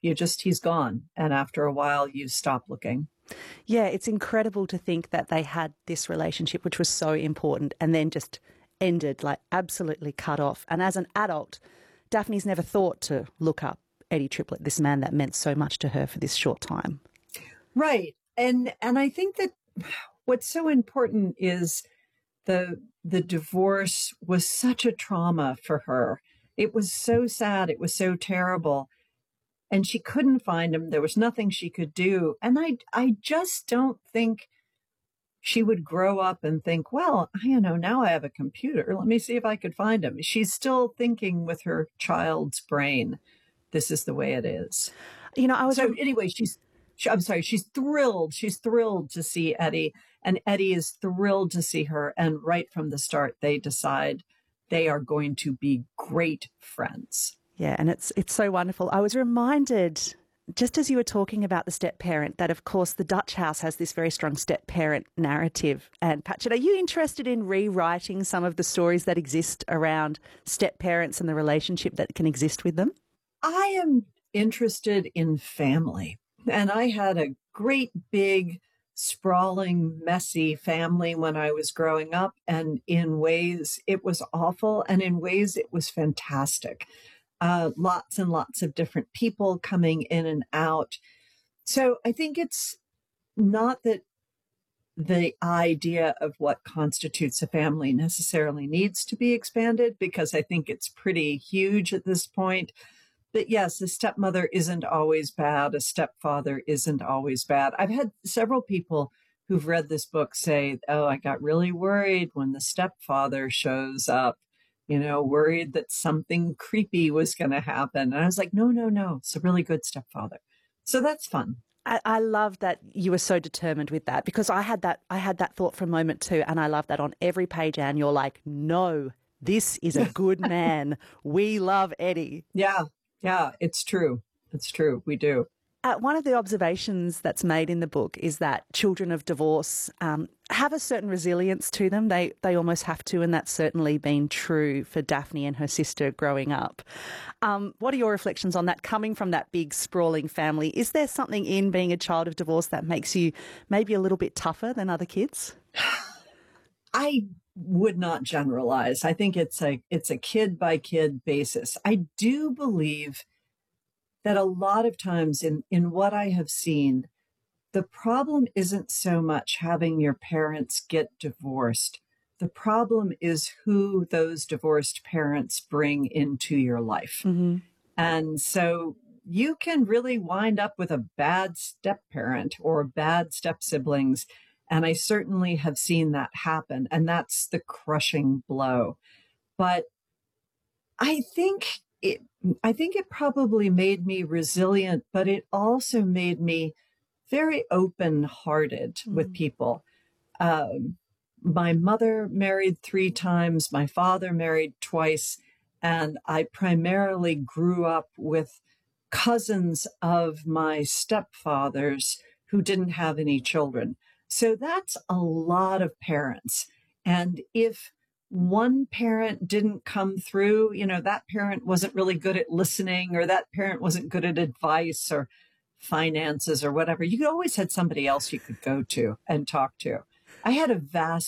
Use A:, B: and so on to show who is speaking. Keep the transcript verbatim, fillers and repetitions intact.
A: you just, he's gone. And after a while, you stop looking.
B: Yeah, it's incredible to think that they had this relationship, which was so important, and then just ended, like absolutely cut off. And as an adult, Daphne's never thought to look up Eddie Triplett, this man that meant so much to her for this short time.
A: Right. And and I think that what's so important is the the divorce was such a trauma for her. It was so sad. It was so terrible. And she couldn't find him. There was nothing she could do. And I I just don't think she would grow up and think, well, you know, now I have a computer. Let me see if I could find him. She's still thinking with her child's brain, this is the way it is.
B: You know, I was...
A: So anyway, she's, she, I'm sorry, she's thrilled. She's thrilled to see Eddie, and Eddie is thrilled to see her. And right from the start, they decide they are going to be great friends.
B: Yeah, and it's it's so wonderful. I was reminded, just as you were talking about the step-parent, that, of course, the Dutch House has this very strong step-parent narrative. And, Patchett, are you interested in rewriting some of the stories that exist around step-parents and the relationship that can exist with them?
A: I am interested in family. And I had a great, big, sprawling, messy family when I was growing up. And in ways it was awful, and in ways it was fantastic. Uh, lots and lots of different people coming in and out. So I think it's not that the idea of what constitutes a family necessarily needs to be expanded, because I think it's pretty huge at this point. But yes, a stepmother isn't always bad. A stepfather isn't always bad. I've had several people who've read this book say, oh, I got really worried when the stepfather shows up. You know, worried that something creepy was going to happen. And I was like, no, no, no. It's a really good stepfather. So that's fun.
B: I, I love that you were so determined with that, because I had that I had that thought for a moment too. And I love that on every page, Anne, you're like, no, this is a good man. We love Eddie.
A: Yeah, yeah, it's true. It's true. We do.
B: Uh, one of the observations that's made in the book is that children of divorce um, have a certain resilience to them. They they almost have to, and that's certainly been true for Daphne and her sister growing up. Um, what are your reflections on that, coming from that big, sprawling family? Is there something in being a child of divorce that makes you maybe a little bit tougher than other kids?
A: I would not generalize. I think it's a it's a kid-by-kid basis. I do believe that a lot of times in, in what I have seen, the problem isn't so much having your parents get divorced. The problem is who those divorced parents bring into your life. Mm-hmm. And so you can really wind up with a bad step-parent or bad step-siblings. And I certainly have seen that happen. And that's the crushing blow. But I think it, I think it probably made me resilient, but it also made me very open-hearted mm. with people. Um, my mother married three times. My father married twice. And I primarily grew up with cousins of my stepfathers who didn't have any children. So that's a lot of parents. And if one parent didn't come through, you know, that parent wasn't really good at listening, or that parent wasn't good at advice or finances or whatever, you always had somebody else you could go to and talk to. I had a vast